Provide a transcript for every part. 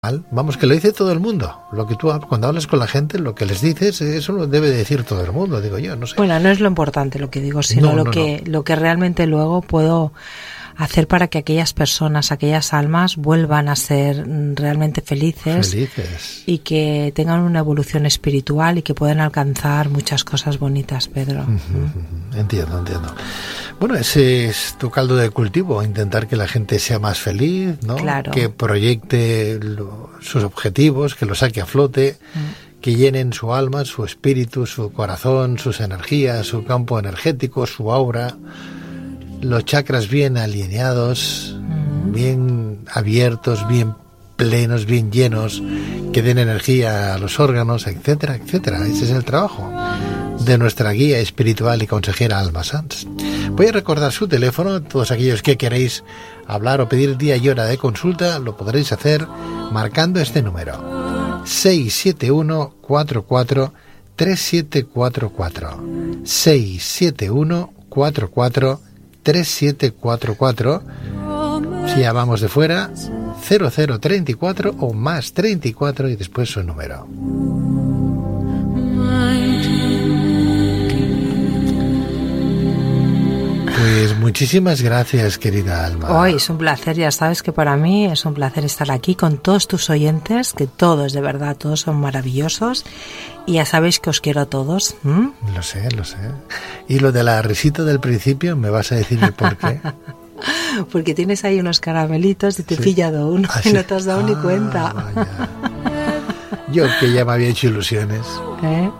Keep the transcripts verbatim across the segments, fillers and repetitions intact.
Vamos, que lo dice todo el mundo. Lo que tú cuando hablas con la gente, lo que les dices, eso lo debe decir todo el mundo, digo yo, no sé. Bueno, no es lo importante lo que digo, sino no, lo no, que no. lo que realmente luego puedo hacer para que aquellas personas, aquellas almas vuelvan a ser realmente felices, felices y que tengan una evolución espiritual y que puedan alcanzar muchas cosas bonitas, Pedro. Uh-huh. Entiendo, entiendo. Bueno, ese es tu caldo de cultivo, intentar que la gente sea más feliz, ¿no? Claro. Que proyecte lo, sus objetivos, que los saque a flote, uh-huh. que llenen su alma, su espíritu, su corazón, sus energías, su campo energético, su aura, los chakras bien alineados, uh-huh. bien abiertos, bien plenos, bien llenos, que den energía a los órganos, etcétera, etcétera. Ese es el trabajo de nuestra guía espiritual y consejera Alma Sanz. Voy a recordar su teléfono. Todos aquellos que queréis hablar o pedir día y hora de consulta lo podréis hacer marcando este número: seis siete uno cuatro cuatro tres siete cuatro cuatro, seis siete uno cuatro cuatro tres siete cuatro cuatro. Si llamamos de fuera, cero cero treinta y cuatro o más treinta y cuatro y después su número. Pues muchísimas gracias, querida Alma. Hoy es un placer, ya sabes que para mí es un placer estar aquí con todos tus oyentes, que todos, de verdad, todos son maravillosos, y ya sabéis que os quiero a todos. ¿Mm? Lo sé, lo sé. Y lo de la risita del principio, ¿me vas a decir el por qué? Porque tienes ahí unos caramelitos y te he sí. pillado uno ¿Ah, y sí? no te has dado ah, ni cuenta. Vaya. Yo que ya me había hecho ilusiones. ¿Eh?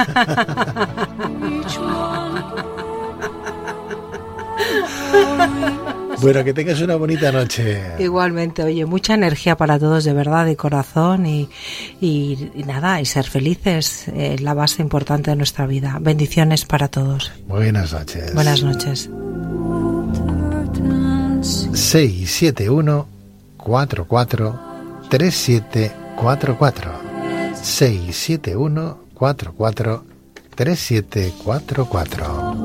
Bueno, que tengas una bonita noche. Igualmente, oye, mucha energía para todos, de verdad, de corazón, y, y, y nada, y ser felices es eh, la base importante de nuestra vida. Bendiciones para todos. Buenas noches. Buenas noches. seis siete uno cuatro cuatro tres siete cuatro cuatro, seis siete uno cuatro cuatro tres siete cuatro cuatro.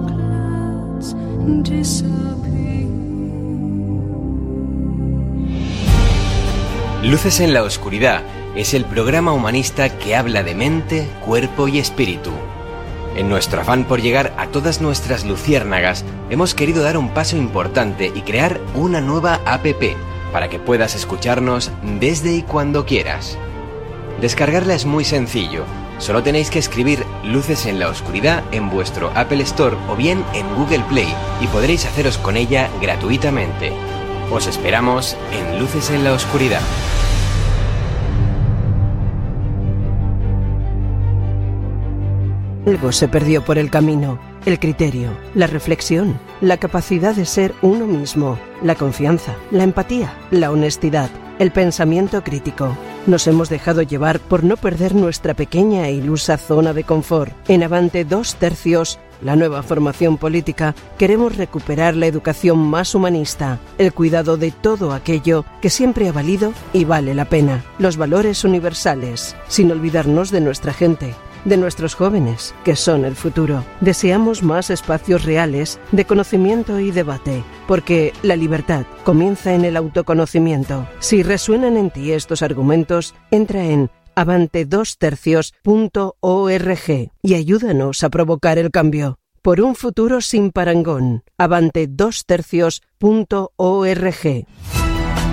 Luces en la Oscuridad es el programa humanista que habla de mente, cuerpo y espíritu. En nuestro afán por llegar a todas nuestras luciérnagas, hemos querido dar un paso importante y crear una nueva app para que puedas escucharnos desde y cuando quieras. Descargarla es muy sencillo. Solo tenéis que escribir Luces en la Oscuridad en vuestro Apple Store o bien en Google Play y podréis haceros con ella gratuitamente. Os esperamos en Luces en la Oscuridad. Algo se perdió por el camino: el criterio, la reflexión, la capacidad de ser uno mismo, la confianza, la empatía, la honestidad, el pensamiento crítico. Nos hemos dejado llevar por no perder nuestra pequeña e ilusa zona de confort. En Avante Dos Tercios, la nueva formación política, queremos recuperar la educación más humanista, el cuidado de todo aquello que siempre ha valido y vale la pena, los valores universales, sin olvidarnos de nuestra gente, de nuestros jóvenes, que son el futuro. Deseamos más espacios reales de conocimiento y debate, porque la libertad comienza en el autoconocimiento. Si resuenan en ti estos argumentos, entra en avante dos tercios punto org y ayúdanos a provocar el cambio. Por un futuro sin parangón. avante dos tercios punto org.